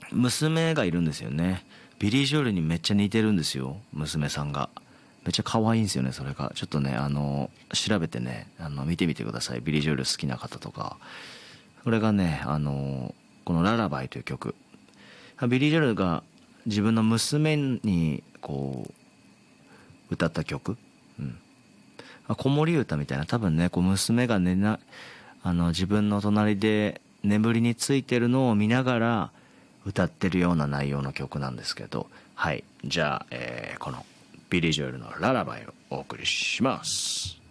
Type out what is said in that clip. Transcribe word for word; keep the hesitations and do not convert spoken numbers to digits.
娘がいるんですよね。ビリー・ジョエルにめっちゃ似てるんですよ、娘さんが。めっちゃ可愛いんですよね、それが。ちょっとね、あの、調べてね、あの、見てみてください。ビリー・ジョエル好きな方とか。これがね、あの、このララバイという曲。ビリー・ジョエルが自分の娘に、こう、歌った曲。うん。子守歌みたいな、多分ね、こう娘が寝な、あの、自分の隣で眠りについてるのを見ながら歌ってるような内容の曲なんですけど、はい。じゃあ、えー、このビリー・ジョエルのララバイをお送りします。